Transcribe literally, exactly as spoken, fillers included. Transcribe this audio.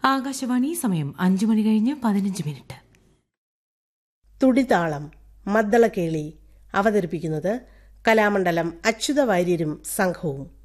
ആകാശവാണി സമയം അഞ്ചു മണി കഴിഞ്ഞ് പതിനഞ്ച് മിനിറ്റ്. തുടിതാളം മദ്ദളക്കേളി അവതരിപ്പിക്കുന്നത് കലാമണ്ഡലം അച്യുത വാര്യരും സംഘവും.